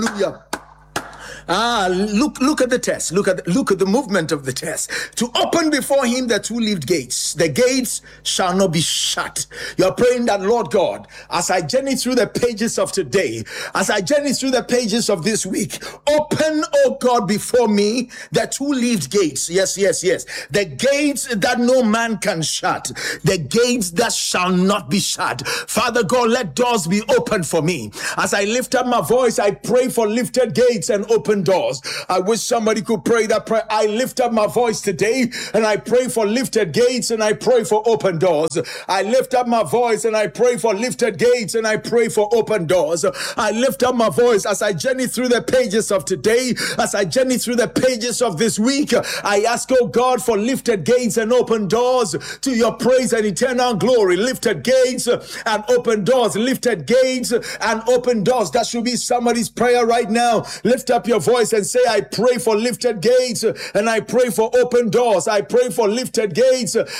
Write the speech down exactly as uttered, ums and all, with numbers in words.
Hallelujah. Ah, look, look at the test. Look at, look at the movement of the test. To open before him the two-leaved gates. The gates shall not be shut. You're praying that, Lord God, as I journey through the pages of today, as I journey through the pages of this week, open, oh God, before me the two-leaved gates. Yes, yes, yes. The gates that no man can shut. The gates that shall not be shut. Father God, let doors be open for me. As I lift up my voice, I pray for lifted gates and open doors. I wish somebody could pray that prayer. I lift up my voice today and I pray for lifted gates and I pray for open doors. I lift up my voice and I pray for lifted gates and I pray for open doors. I lift up my voice as I journey through the pages of today, as I journey through the pages of this week. I ask, oh God, for lifted gates and open doors to your praise and eternal glory. Lifted gates and open doors. Lifted gates and open doors. That should be somebody's prayer right now. Lift up your voice and say, I pray for lifted gates and I pray for open doors. I pray for lifted gates